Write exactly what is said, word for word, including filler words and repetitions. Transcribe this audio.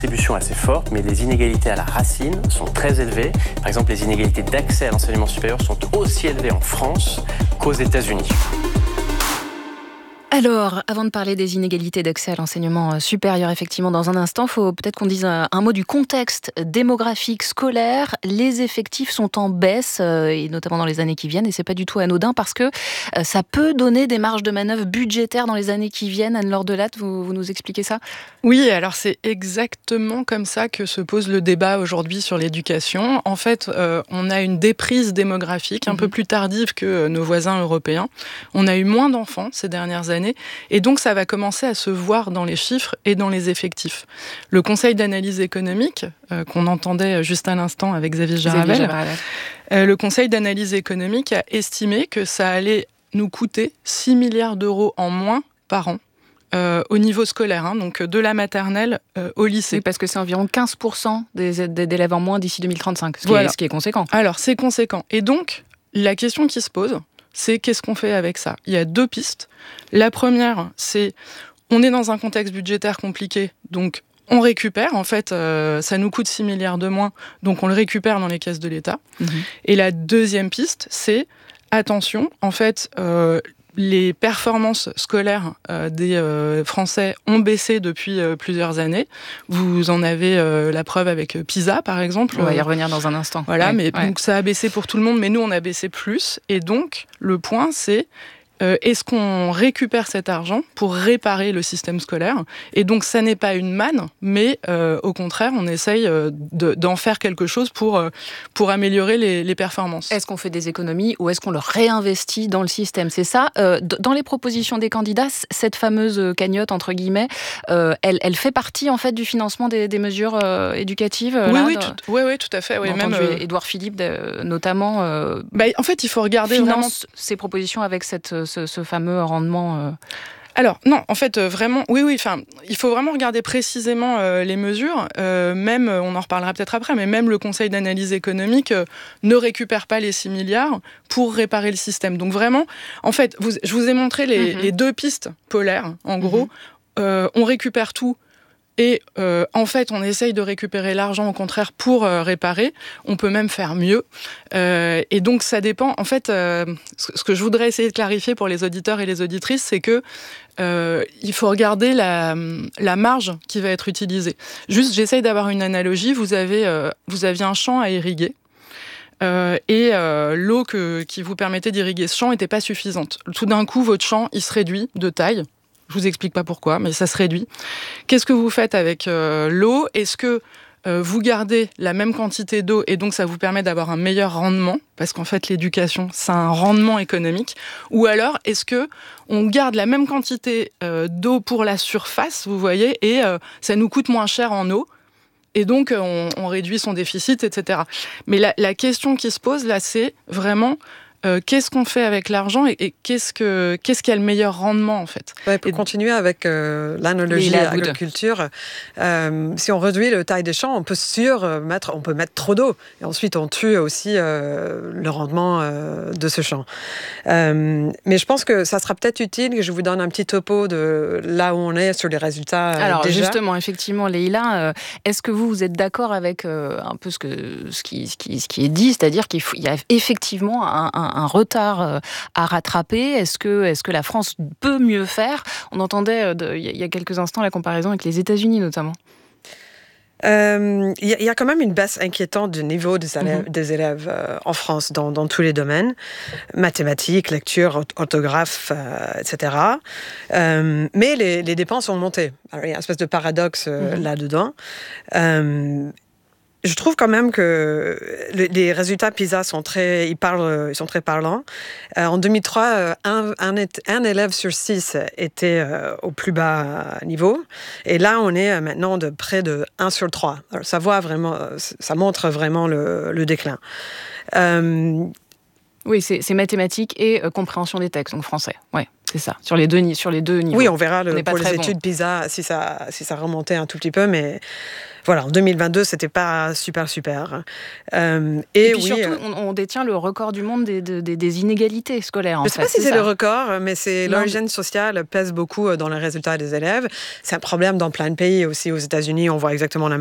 Distribution assez forte, mais les inégalités à la racine sont très élevées. Par exemple, les inégalités d'accès à l'enseignement supérieur sont aussi élevées en France qu'aux États-Unis. Alors, avant de parler des inégalités d'accès à l'enseignement supérieur, effectivement, dans un instant, il faut peut-être qu'on dise un, un mot du contexte démographique scolaire. Les effectifs sont en baisse, euh, et notamment dans les années qui viennent, et c'est pas du tout anodin parce que euh, ça peut donner des marges de manœuvre budgétaires dans les années qui viennent. Anne-Laure Delatte, vous, vous nous expliquez ça ? Oui, alors c'est exactement comme ça que se pose le débat aujourd'hui sur l'éducation. En fait, euh, on a une déprise démographique un mmh. peu plus tardive que nos voisins européens. On a eu moins d'enfants ces dernières années. Et donc, ça va commencer à se voir dans les chiffres et dans les effectifs. Le Conseil d'analyse économique, euh, qu'on entendait juste à l'instant avec Xavier Jaravel, euh, le Conseil d'analyse économique a estimé que ça allait nous coûter six milliards d'euros en moins par an. Euh, au niveau scolaire, hein, donc de la maternelle euh, au lycée. Oui, parce que c'est environ quinze pour cent des, des, d'élèves en moins d'ici deux mille trente-cinq, ce qui, voilà. est, ce qui est conséquent. Alors, c'est conséquent. Et donc, la question qui se pose, c'est qu'est-ce qu'on fait avec ça ? Il y a deux pistes. La première, c'est on est dans un contexte budgétaire compliqué, donc on récupère. En fait, euh, ça nous coûte six milliards de moins, donc on le récupère dans les caisses de l'État. Mmh. Et la deuxième piste, c'est attention, en fait, euh, les performances scolaires euh, des euh, Français ont baissé depuis euh, plusieurs années. Vous en avez euh, la preuve avec PISA, par exemple. On va y revenir dans un instant. Voilà, ouais, mais ouais. donc ça a baissé pour tout le monde, mais nous, on a baissé plus. Et donc, le point, c'est euh, est-ce qu'on récupère cet argent pour réparer le système scolaire ? Et donc, ça n'est pas une manne, mais euh, au contraire, on essaye euh, de, d'en faire quelque chose pour, euh, pour améliorer les, les performances. Est-ce qu'on fait des économies ou est-ce qu'on le réinvestit dans le système ? C'est ça. Euh, dans les propositions des candidats, cette fameuse cagnotte, entre guillemets, euh, elle, elle fait partie, en fait, du financement des, des mesures euh, éducatives Oui, là, oui, de... tout, oui, oui, tout à fait. Oui, on a même entendu euh... Édouard Philippe, euh, notamment, euh, bah, en fait, il faut regarder finance vraiment ces propositions avec cette, ce, ce fameux rendement... Euh... Alors, non, en fait, euh, vraiment, oui, oui, enfin, il faut vraiment regarder précisément euh, les mesures. Euh, même, on en reparlera peut-être après, mais même le Conseil d'analyse économique euh, ne récupère pas les six milliards pour réparer le système. Donc vraiment, en fait, vous, je vous ai montré les, mm-hmm. les deux pistes polaires, en gros. Mm-hmm. Euh, on récupère tout. Et euh, en fait, on essaye de récupérer l'argent, au contraire, pour euh, réparer. On peut même faire mieux. Euh, et donc, ça dépend. En fait, euh, ce que je voudrais essayer de clarifier pour les auditeurs et les auditrices, c'est que euh, il faut regarder la, la marge qui va être utilisée. Juste, j'essaye d'avoir une analogie. Vous avez, euh, vous aviez un champ à irriguer. Euh, et euh, l'eau que, qui vous permettait d'irriguer ce champ n'était pas suffisante. Tout d'un coup, votre champ, il se réduit de taille. Je vous explique pas pourquoi, mais ça se réduit. Qu'est-ce que vous faites avec euh, l'eau ? Est-ce que euh, vous gardez la même quantité d'eau et donc ça vous permet d'avoir un meilleur rendement ? Parce qu'en fait, l'éducation, c'est un rendement économique. Ou alors, est-ce que on garde la même quantité euh, d'eau pour la surface, vous voyez, et euh, ça nous coûte moins cher en eau ? Et donc, on, on réduit son déficit, et cetera. Mais la, la question qui se pose, là, c'est vraiment... Euh, qu'est-ce qu'on fait avec l'argent et, et qu'est-ce, que, qu'est-ce qui a le meilleur rendement, en fait ? Ouais, pour et continuer avec euh, l'analogie de l'agriculture, euh, si on réduit la taille des champs, on peut, sur, euh, mettre, on peut mettre trop d'eau. Et ensuite, on tue aussi euh, le rendement euh, de ce champ. Euh, mais je pense que ça sera peut-être utile que je vous donne un petit topo de là où on est sur les résultats. Euh, Alors, déjà. justement, effectivement, Leïla, euh, est-ce que vous, vous êtes d'accord avec euh, un peu ce, que, ce, qui, ce, qui, ce qui est dit, c'est-à-dire qu'il faut, il y a effectivement un, un un retard à rattraper ? Est-ce que, est-ce que la France peut mieux faire ? On entendait de, il y a quelques instants la comparaison avec les États-Unis notamment. Il euh, y, y a quand même une baisse inquiétante du niveau des élèves, mm-hmm. des élèves euh, en France dans, dans tous les domaines, mathématiques, lecture, orthographe, euh, et cetera. Euh, mais les, les dépenses ont monté. Alors, il y a une espèce de paradoxe euh, mm-hmm. là-dedans. Euh, Je trouve quand même que les résultats PISA sont très, ils parlent, ils sont très parlants. Euh, en deux mille trois, un, un, un élève sur six était euh, au plus bas niveau. Et là, on est maintenant de près de un sur trois. Alors, ça voit vraiment, ça montre vraiment le, le déclin. Euh, oui, c'est, c'est mathématiques et euh, compréhension des textes, donc français. Ouais. C'est ça, sur les deux, sur les deux niveaux. Oui, on verra le, on pour les bon. études PISA si ça, si ça remontait un tout petit peu, mais voilà, en deux mille vingt-deux, c'était pas super, super. Euh, et, et puis oui, surtout, on, on détient le record du monde des, des, des inégalités scolaires. Je ne sais fait, pas si c'est, c'est le record, mais c'est non. l'origine sociale pèse beaucoup dans les résultats des élèves. C'est un problème dans plein de pays aussi. Aux États-Unis, on voit exactement la